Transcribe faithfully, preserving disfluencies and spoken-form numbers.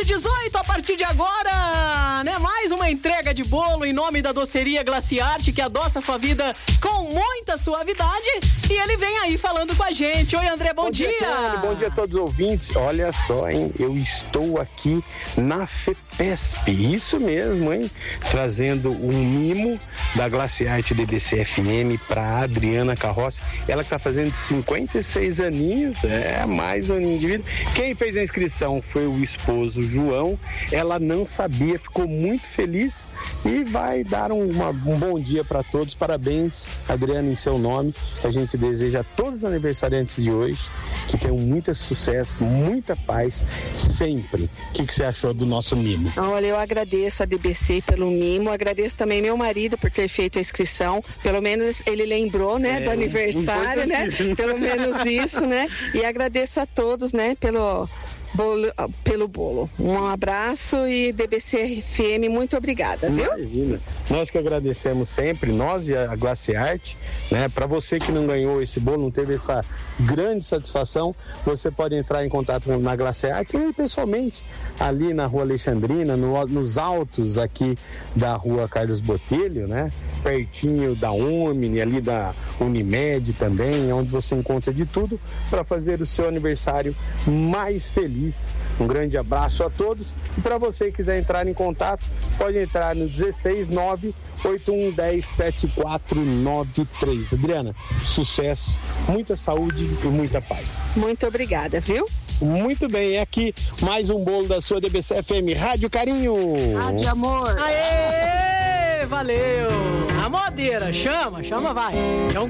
e dezoito, a partir de agora, né? Mais uma entrega de bolo em nome da doceria Glaciarte, que adoça a sua vida com muita suavidade. E ele vem aí falando com a gente. Oi, André, bom, bom dia. dia bom dia a todos os ouvintes. Olha só, hein? Eu estou aqui na FEPESP. Isso mesmo, hein? Trazendo um mimo da Glaciarte D B C F M para Adriana Carrossi. Ela que tá fazendo cinquenta e seis aninhos. É, mais um aninho de vida. Quem fez a inscrição foi o esposo João. Ela não sabia, ficou muito feliz e vai dar um, uma, um bom dia para todos. Parabéns, Adriana, em seu nome. A gente deseja a todos os aniversariantes de hoje que tenham muito sucesso, muita paz sempre. O que, que você achou do nosso mimo? Olha, eu agradeço a D B C pelo mimo, agradeço também meu marido por ter feito a inscrição, pelo menos ele lembrou, né, é, do aniversário, né, pelo menos isso, né, e agradeço a todos, né, pelo bolo, pelo bolo. Um abraço e D B C F M, muito obrigada, viu? Imagina. Nós que agradecemos sempre, nós e a Glaciarte, né? Para você que não ganhou esse bolo, não teve essa grande satisfação, você pode entrar em contato na Glaciarte ou pessoalmente ali na Rua Alexandrina, no, nos altos aqui da Rua Carlos Botelho, né? Pertinho da Omni, ali da Unimed também, onde você encontra de tudo para fazer o seu aniversário mais feliz. Um grande abraço a todos e para você que quiser entrar em contato, pode entrar no dezesseis nove oito um um zero sete quatro nove três. Adriana, sucesso, muita saúde e muita paz. Muito obrigada, viu? Muito bem, é aqui mais um bolo da sua D B C F M, Rádio Carinho. Rádio Amor. Aê, valeu. A modeira, chama, chama, vai. É um